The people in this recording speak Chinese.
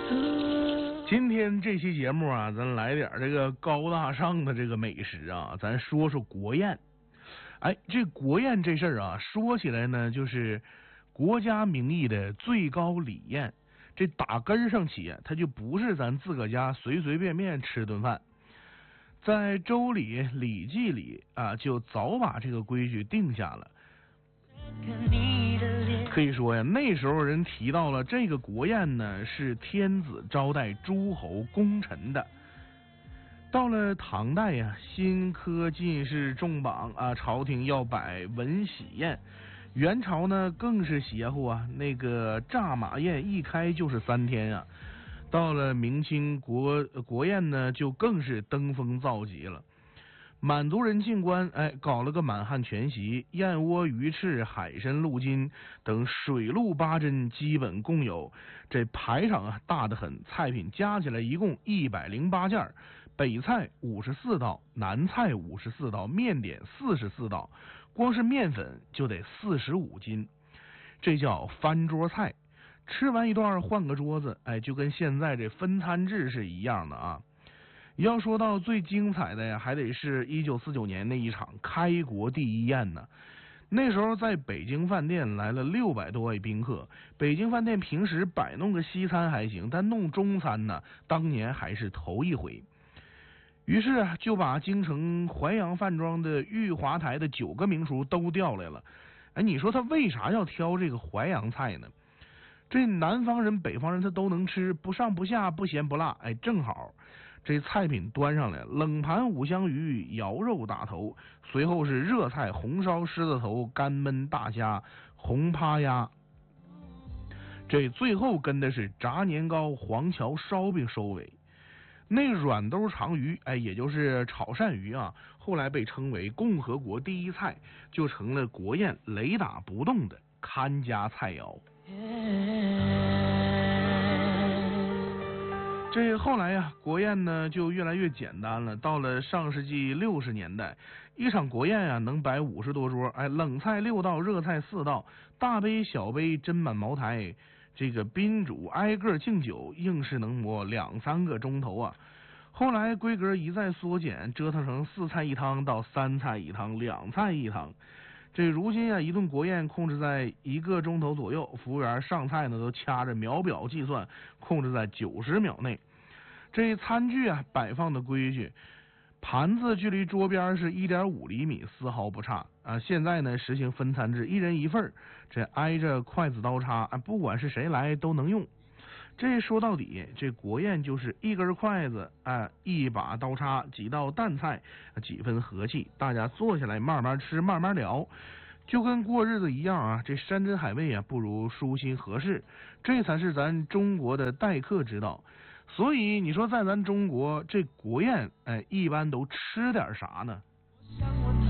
今天这期节目啊，咱来点这个高大上的这个美食啊，咱说说国宴。哎，这国宴这事儿啊，说起来呢，就是国家名义的最高礼宴。这打根上起啊，它就不是咱自个家随随便便吃顿饭。在周礼、礼记里啊，就早把这个规矩定下了。可以说呀，那时候人提到了这个国宴呢，是天子招待诸侯功臣的。到了唐代呀，新科进士重榜啊，朝廷要摆文喜宴。元朝呢更是邪乎啊，那个诈马宴一开就是3天啊。到了明清国宴呢，就更是登峰造极了。满族人进关，搞了个满汉全席，燕窝、鱼翅、海参、鹿筋等水陆八珍基本共有。这排场啊大得很，菜品加起来一共108件，北菜54道，南菜54道，面点44道，光是面粉就得45斤，这叫翻桌菜。吃完一段换个桌子，就跟现在这分餐制是一样的啊。要说到最精彩的呀，还得是1949年那一场开国第一宴呢。那时候在北京饭店来了600多位宾客。北京饭店平时摆弄个西餐还行，但弄中餐呢，当年还是头一回。于是就把京城淮阳饭庄的裕华台的9个名厨都调来了。你说他为啥要挑这个淮扬菜呢？这南方人北方人他都能吃，不上不下，不咸不辣，正好。这菜品端上来，冷盘五香鱼、瑶肉大头，随后是热菜红烧狮子头、干焖大虾、红趴鸭，这最后跟的是炸年糕、黄桥烧饼收尾。那软兜长鱼，也就是炒鳝鱼啊，后来被称为共和国第一菜，就成了国宴雷打不动的看家菜肴。这后来呀，国宴呢就越来越简单了。到了上世纪60年代，一场国宴啊能摆50多桌，冷菜6道，热菜4道，大杯小杯斟满茅台，这个宾主挨个敬酒，硬是能磨2-3个钟头啊。后来规格一再缩减，折腾成4菜1汤到3菜1汤、2菜1汤。这如今啊，一顿国宴控制在1个钟头左右，服务员上菜呢都掐着秒表计算，控制在90秒内。这餐具啊摆放的规矩，盘子距离桌边是1.5厘米，丝毫不差啊。现在呢实行分餐制，1人1份，这挨着筷子刀叉，不管是谁来都能用。这说到底，这国宴就是1根筷子1把刀叉，几道淡菜，几分和气，大家坐下来慢慢吃，慢慢聊，就跟过日子一样啊。这山珍海味啊，不如舒心合适，这才是咱中国的待客之道。所以你说在咱中国这国宴，一般都吃点啥呢？